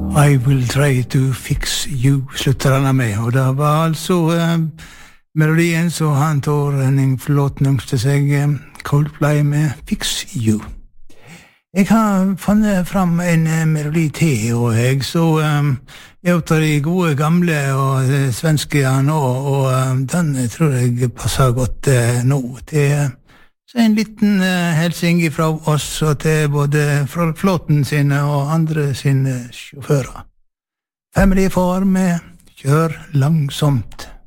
I will try to fix you, slutter han med, og det var altså melodien så han tar en flott nungste seg Coldplay med Fix You. Jeg har funnet fram en melodi til, og jeg så jeg tar de gode gamle og svenske nå, og den tror jeg passer godt nå til så en liten helsing fra oss og til både flåten sine og andre sine sjåfører. Family Far med Kjør langsomt.